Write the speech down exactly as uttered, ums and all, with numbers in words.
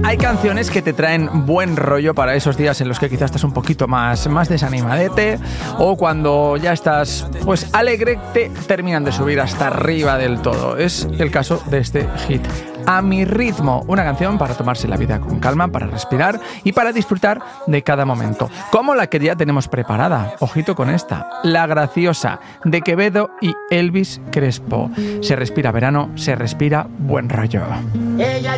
Hay canciones que te traen buen rollo para esos días en los que quizás estás un poquito más, más desanimadete, o cuando ya estás pues alegre, te terminan de subir hasta arriba del todo. Es el caso de este hit. A mi ritmo, una canción para tomarse la vida con calma, para respirar y para disfrutar de cada momento. Como la que ya tenemos preparada, ojito con esta, La Graciosa, de Quevedo y Elvis Crespo. Se respira verano, se respira buen rollo. Ella